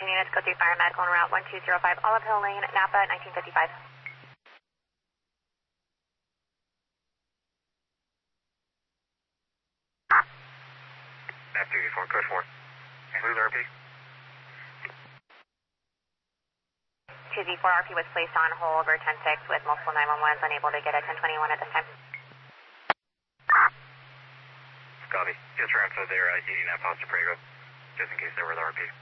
Units, code 3 fire medical on route 1205 Olive Hill Lane, Napa, 1955. Nap 284, code 4. Move RP. 2Z4 RP was placed on hold over 10-6 with multiple 911s, unable to get a 1021 at this time. Copy. Just transfer their ICD Nap Foster Prego, just in case there was RP.